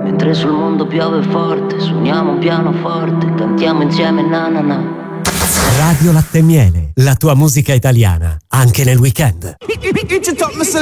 Mentre sul mondo piove forte, suoniamo un pianoforte, cantiamo insieme na na na. Radio Latte e Miele, la tua musica italiana, anche nel weekend.